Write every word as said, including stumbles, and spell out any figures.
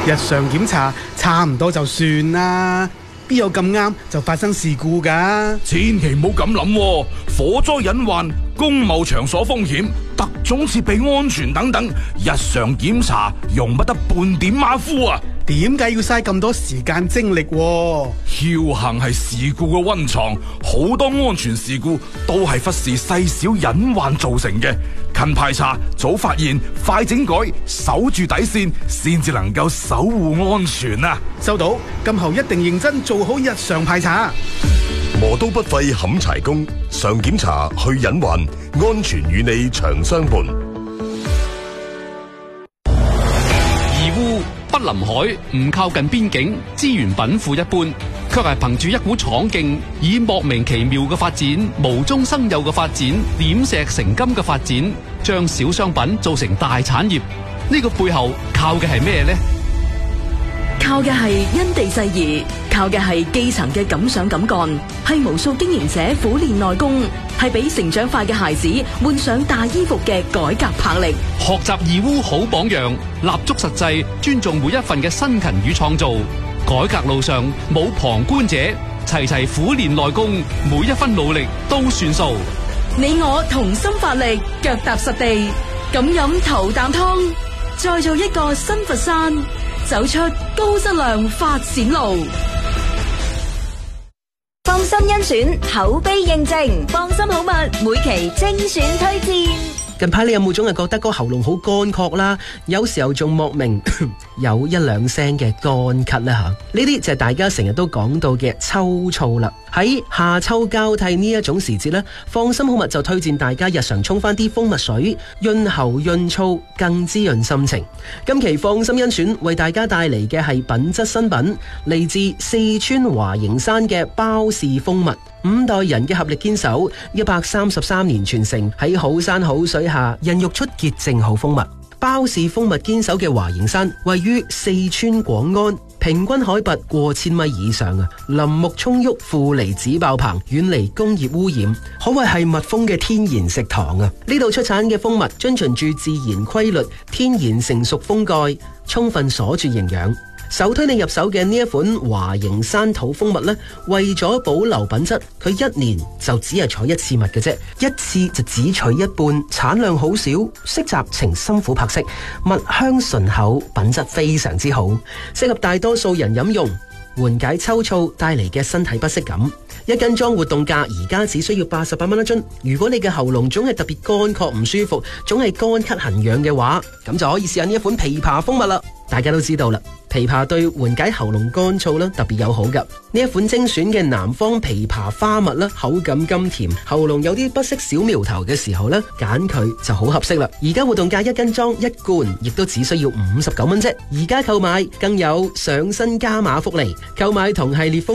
日常檢查差唔多就算啦，邊有咁啱就發生事故噶？ 千祈唔好咁諗喎，火災隱患、公務場所風險、特種設備安全等等，日常檢查容不得半點馬虎啊！ 點解要嘥咁多時間精力？ 僥倖係事故嘅溫床，好多安全事故都係忽視細小隱患造成嘅。勤排查、早發現、快整改，守住底線，先至能夠守護安全啊！ 收到，今後一定認真做好日常排查。 磨刀不廢冚柴工，常檢查去隱患，安全與你長相伴。 不臨海，唔靠近邊境，資源稟賦一般，卻係憑住一股闖勁，以莫名其妙嘅發展、無中生有嘅發展、點石成金嘅發展，將小商品做成大產業。呢個背後靠嘅係咩呢？ 靠嘅係因地制宜，靠嘅係基層嘅敢想敢幹，係無數經營者苦練內功，係俾成長快嘅孩子換上大衣服嘅改革魄力。 學習義烏好榜樣，立足實際，尊重每一份嘅辛勤與創造。改革路上冇旁觀者，齊齊苦練內功，每一分努力都算數。 你我同心發力，腳踏實地，咁飲頭啖湯，再做一個新佛山，走出高質量發展路。 放心甄選，口碑認證，放心好物，每期精選推薦。 近排你有冇總係覺得個喉嚨好乾涸啦？有時候仲莫名有一兩聲嘅乾咳啦吓，呢啲就係大家成日都講到嘅秋燥啦。喺夏秋交替呢一種時節呢，放心好物就推薦大家日常沖翻啲蜂蜜水，潤喉潤燥，更滋潤心情。今期放心甄選為大家帶嚟嘅係品質新品，嚟自四川華形山嘅包氏蜂蜜。五代人嘅合力堅守，一百三十三年傳承，喺好山好水下孕育出潔淨好蜂蜜。包氏蜂蜜堅守嘅華形山位於四川廣安，平均海拔過千米以上啊，林木蔥鬱，負離子爆棚，遠離工業污染，可謂係蜜蜂嘅天然食堂啊！呢度出產嘅蜂蜜遵循住自然規律，天然成熟封蓋，充分鎖住營養。首推你入手嘅呢一款華形山土蜂蜜呢，為咗保留品質，佢一年就只係採一次蜜嘅啫，一次就只取一半，產量好少，色澤呈深琥珀色，蜜香醇厚，品質非常之好，適合大多數人飲用，緩解秋燥帶嚟嘅身體不適感。一斤裝活動價而家只需要八十八蚊一樽。如果你嘅喉嚨總係特別乾涸唔舒服，總係乾咳痕癢嘅話，咁就可以試下呢一款枇杷蜂蜜啦。大家都知道啦，枇杷對緩解喉嚨乾燥啦特別友好噶。呢一款精選嘅南方枇杷花蜜啦，口感甘甜，喉嚨有啲不適小苗頭嘅時候呢，揀佢就好合適啦。而家活動價一斤裝一罐，亦都只需要五十九蚊啫。而家購買更有上新加碼福利，購買同系列蜂